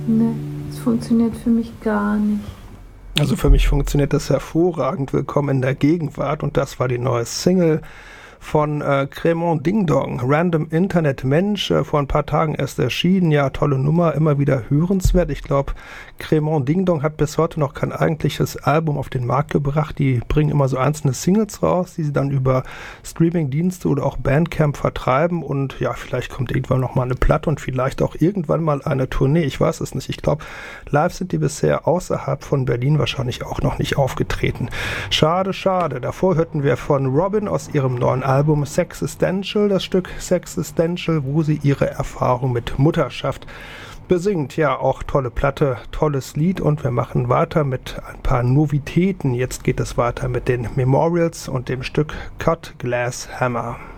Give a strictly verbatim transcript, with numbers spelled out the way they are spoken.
Ne, es funktioniert für mich gar nicht. Also für mich funktioniert das hervorragend. Willkommen in der Gegenwart. Und das war die neue Single von äh, Cremant Ding Dong, Random Internet Mensch, äh, vor ein paar Tagen erst erschienen. Ja, tolle Nummer, immer wieder hörenswert. Ich glaube, Cremant Ding Dong hat bis heute noch kein eigentliches Album auf den Markt gebracht. Die bringen immer so einzelne Singles raus, die sie dann über Streaming-Dienste oder auch Bandcamp vertreiben. Und ja, vielleicht kommt irgendwann noch mal eine Platte und vielleicht auch irgendwann mal eine Tournee. Ich weiß es nicht. Ich glaube, live sind die bisher außerhalb von Berlin wahrscheinlich auch noch nicht aufgetreten. Schade, schade. Davor hörten wir von Robin aus ihrem neuen Album Sexistential, das Stück Sexistential, wo sie ihre Erfahrung mit Mutterschaft besingt. Ja, auch tolle Platte, tolles Lied, und wir machen weiter mit ein paar Novitäten. Jetzt geht es weiter mit den Memorials und dem Stück Cut Glass Hammer.